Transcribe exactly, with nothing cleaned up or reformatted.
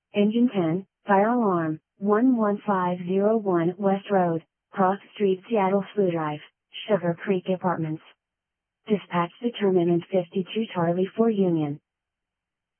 Engine ten, fire alarm, one one five zero one West Road, Cross Street, Seattle. Flu Drive, Sugar Creek Apartments. Dispatch determinant fifty-two Charlie four Union.